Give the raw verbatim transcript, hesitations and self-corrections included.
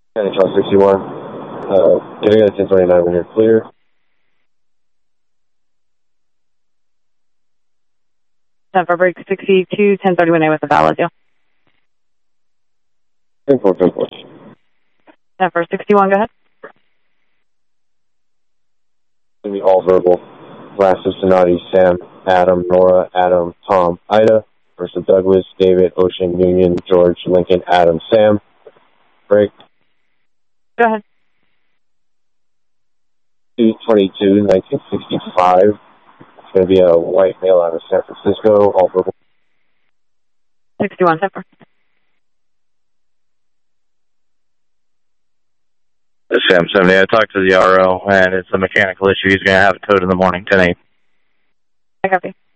N H L sixty-one. Uh, getting at ten twenty-nine when you're clear. ten for break sixty-two, ten thirty-one A with a valid deal. ten four, ten four. ten for sixty-one, go ahead. It's going to be all verbal. Last is Sonati, Sam, Adam, Nora, Adam, Tom, Ida. First of Douglas, David, Ocean, Union, George, Lincoln, Adam, Sam. Break. Go ahead. two twenty-two, nineteen sixty-five. It's going to be a white male out of San Francisco, all verbal. sixty-one, ten for. Sam seventy, I talked to the R O, and it's a mechanical issue. He's going to have it towed in the morning, ten eight. I copy.